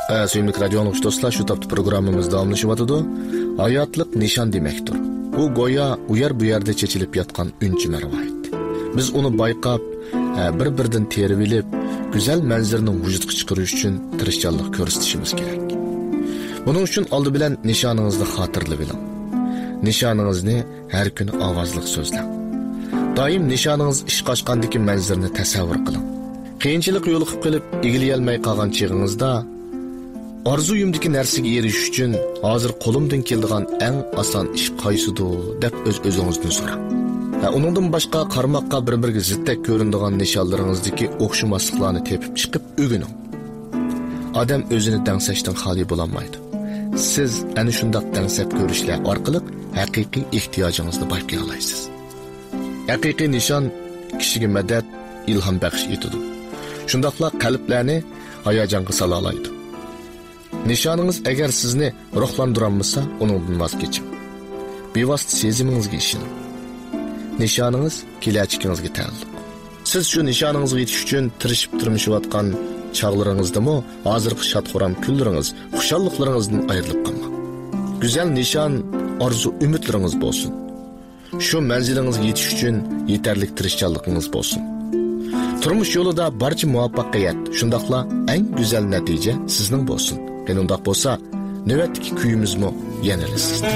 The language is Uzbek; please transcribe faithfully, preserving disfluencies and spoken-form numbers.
Ee, Sevimli radyo anlıqçı dostlar, şu taptı programımız davamlaşıvatıdı. Hayatlık nişan demektir. Bu goya uyar bu yerde çeçilip yatkan ünçü mervayet. Biz onu bayqab, bir birden terib bilip, güzel manzarını vücudga çıkarış için tirishchanlik ko'rsatishimiz kerak. Bunun için aldı bilen nişanınızda hatırlı bilin. Nişanınızını her gün avazlık sözlen. Daim nişanınız iş qaçqandaki manzarını tasavvur qilin. Qiyinchilik yo'liqib qilib, egilolmay qolgan chig'ingizda orzuyumdagi narsaga erishish uchun hozir qo'limdan keladigan eng oson ish qaysidir deb o'z o'zingizdan so'rang. Va uningdan boshqa qarmoqqa bir-biriga ziddak ko'rinadigan nishonlaringizdagi o'xshamasliklarni tepib chiqib o'gining. Odam o'zini dangsashdan xoli bo'lolmaydi. Siz ana shunday dangsab ko'rishlar orqali haqiqiy ehtiyojingizni bayqay olasiz. Haqiqiy nishon kishiga madad, ilhom baxsh etadi. Shundaqla qalblarni hayajonga sola oladi. Nişanınız eğer sizni ruhlandıranmasa onundan vazgeçin. Bevosita sezimingizga ishinin. Nişanınız kelajakingizga taalluq. Siz şu nişanınızga yetish uchun tirishib turmishayotgan chog'laringizdami hozirgi shadxo'ram kunlaringiz, xushalliklaringizdan ayrilib qolmang. Güzel nişan, orzu, umidlaringiz bo'lsin. Şu manzilingizga yetish uchun yetarli tirishchanligingiz bo'lsin. Turmush yo'lida barcha muvaffaqiyat, shundaqla eng go'zal natija sizning bo'lsin. Qanday bo'lsa, navbatdagi kuyimizmi yanada sizning.